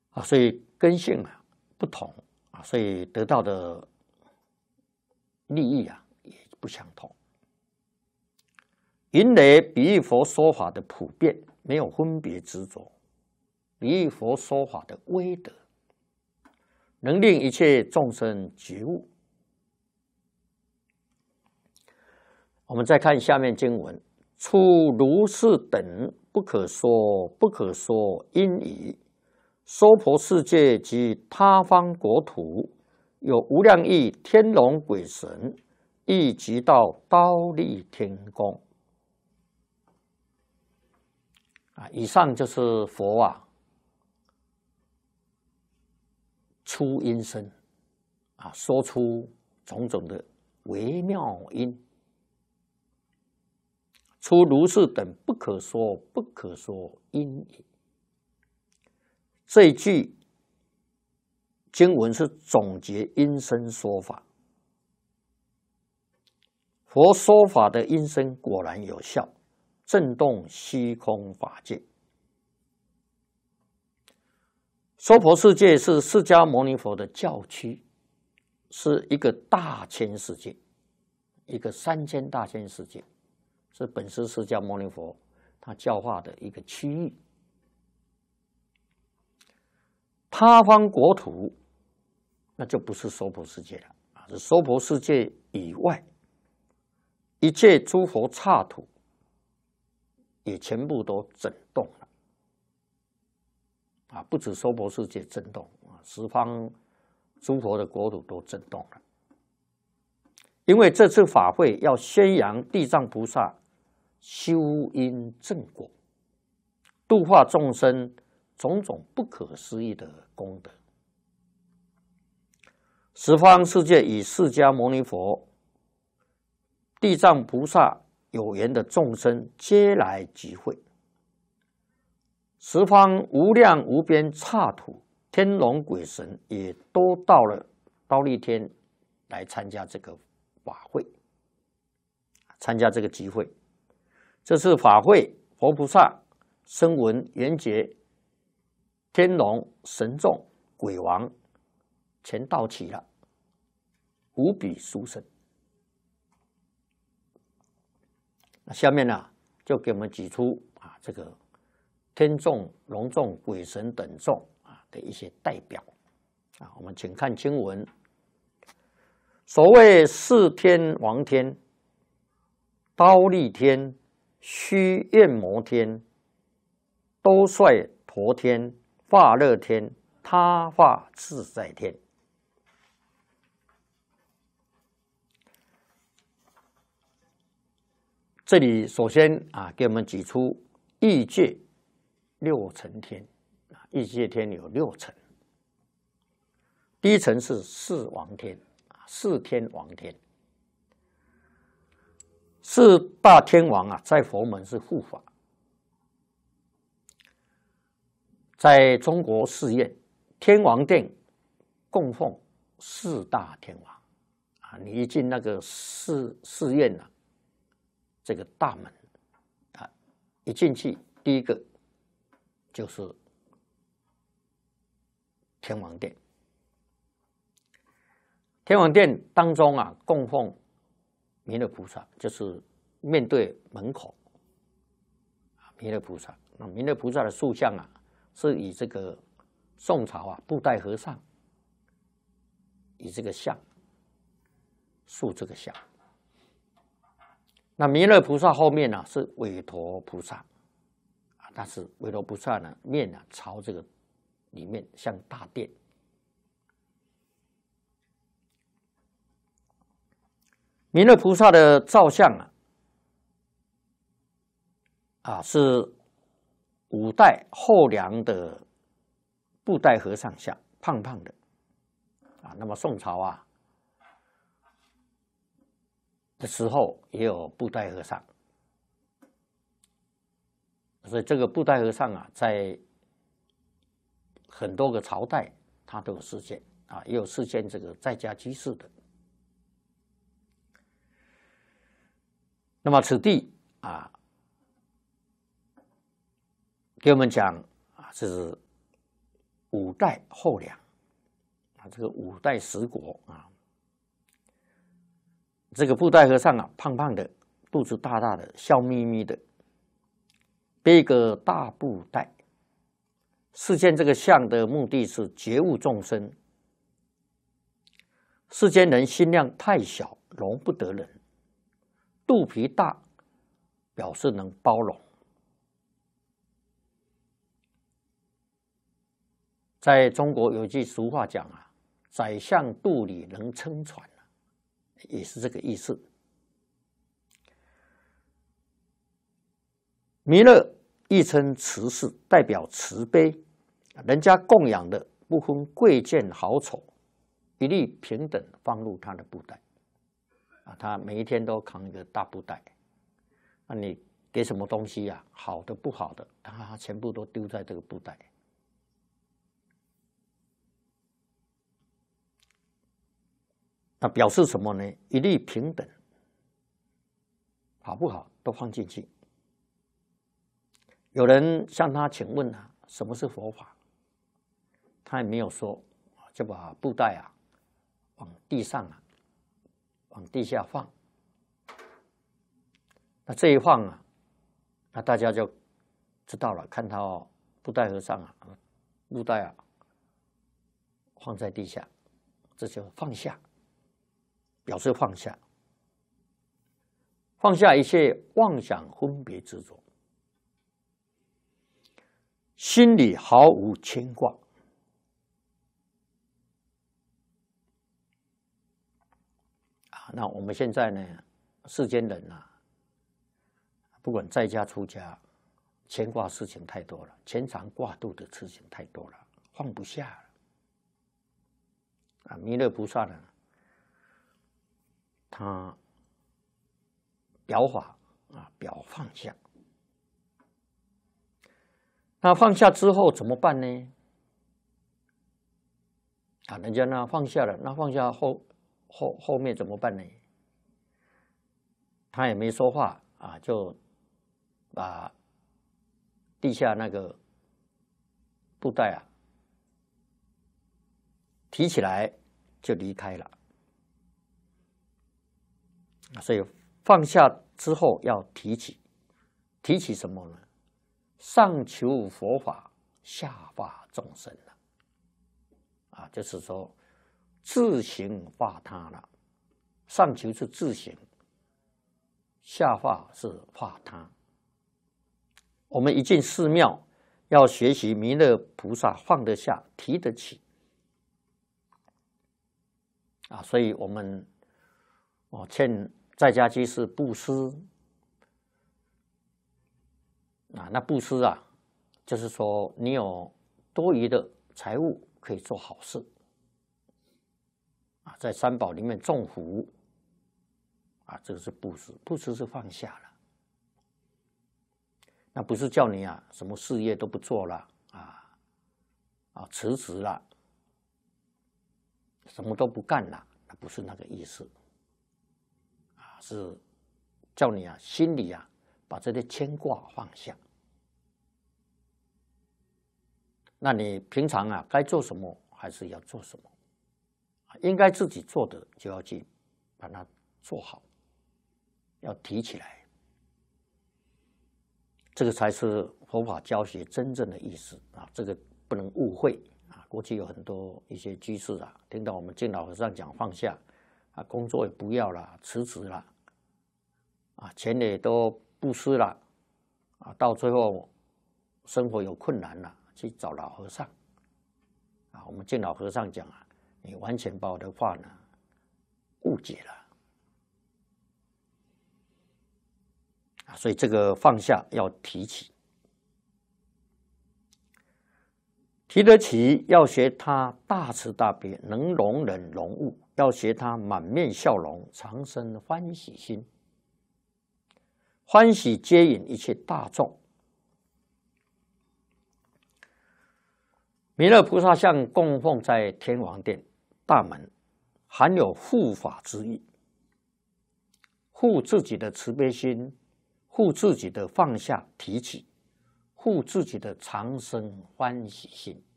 所以根性不同所以得到的利益也不相同。云雷比喻佛说法的普遍，没有分别执着，比喻佛说法的威德，能令一切众生觉悟。我们再看下面经文：出如是等不可说，不可说因已。娑婆世界及他方国土，有无量亿天龙鬼神，亦即到忉利天宫。以上就是佛出音声说出种种的微妙音。出如是等不可说，不可说因已。这一句经文是总结音声说法。佛说法的音声果然有效，震动虚空法界。娑婆世界是释迦牟尼佛的教区，是一个大千世界，一个3000大千世界，是本师释迦牟尼佛他教化的一个区域。他方国土那就不是娑婆世界了是娑婆世界以外一切诸佛刹土也全部都震动了不止娑婆世界震动十方诸佛的国土都震动了。因为这次法会要宣扬地藏菩萨修因正果，度化众生种种不可思议的功德。十方世界以释迦牟尼佛、地藏菩萨有缘的众生皆来集会，十方无量无边刹土天龙鬼神也都到了忉利天来参加这个法会，参加这个集会。这次法会，佛菩萨、声闻、缘觉、天龙、神众、鬼王全到齐了，无比殊胜。那下面就给我们举出这个天众、龙众、鬼神等众的一些代表我们请看经文。所谓四天王天、忉利天、须焰摩天、兜率陀天、化乐天、他化自在天。这里首先给我们举出欲界6层天欲界天有6层。第一层是四王天，四天王天。四大天王在佛门是护法。在中国寺院天王殿供奉四大天王你一进那个寺院这个大门一进去第一个就是天王殿。天王殿当中供奉弥勒菩萨，就是面对门口弥勒菩萨。那弥勒菩萨的塑像是以这个宋朝布袋和尚以这个像塑这个像。那弥勒菩萨后面是韦陀菩萨但是韦陀菩萨面朝这个里面像大殿。弥勒菩萨的造像是五代后梁的布袋和尚像，胖胖的那么宋朝的时候也有布袋和尚，所以这个布袋和尚在很多个朝代他都有示现也有示现这个在家居士的。那么此地给我们讲是五代后梁啊，这个五代十国啊，这个布袋和尚啊，胖胖的，肚子大大的，笑眯眯的，背个大布袋。示现这个相的目的是觉悟众生。世间人心量太小，容不得人；肚皮大，表示能包容。在中国有句俗话讲啊，宰相肚里能撑船，也是这个意思。弥勒亦称慈氏，代表慈悲，人家供养的不分贵贱好丑，一律平等放入他的布袋。啊，他每一天都扛一个大布袋，那你给什么东西呀？好的不好的，他全部都丢在这个布袋。那表示什么呢？一律平等，好不好都放进去。有人向他请问啊，什么是佛法？他也没有说，就把布袋啊往地上啊，往地下放。那这一放啊，那大家就知道了，看到布袋和尚啊，布袋啊放在地下，这就放下。表示放下，放下一切妄想分别执着，心里毫无牵挂。那我们现在呢，世间人啊，不管在家出家，牵挂事情太多了，牵肠挂肚的事情太多了，放不下了。啊，弥勒菩萨呢？他表法啊，表放下。那放下之后怎么办呢？啊，人家呢放下了，那放下后面怎么办呢？他也没说话啊，就把地下那个布袋啊提起来就离开了。所以放下之后要提起，提起什么呢？上求佛法，下化众生了。啊，就是说自行化他了。上求是自行，下化是化他。我们一进寺庙，要学习弥勒菩萨放得下，提得起。啊，所以我们欠在家居士布施啊，那布施啊，就是说你有多余的财物可以做好事啊，在三宝里面种福啊，这个是布施，布施是放下了。那不是叫你啊什么事业都不做了辞职了，什么都不干了，那不是那个意思。是叫你啊，心里啊，把这些牵挂放下。那你平常啊，该做什么还是要做什么，应该自己做的就要去把它做好，要提起来。这个才是佛法教学真正的意思啊！这个不能误会啊！过去有很多一些居士啊，听到我们净老和尚讲放下。啊，工作也不要了，辞职了，啊，钱也都布施了，啊，到最后生活有困难了，去找老和尚，啊，我们净老和尚讲啊，你完全把我的话呢误解了，啊，所以这个放下要提起，提得起要学他大慈大悲，能容忍容物。要学他满面笑容，常生欢喜心，欢喜接引一切大众。弥勒菩萨像供奉在天王殿大门，含有护法之意，护自己的慈悲心，护自己的放下提起，护自己的常生欢喜心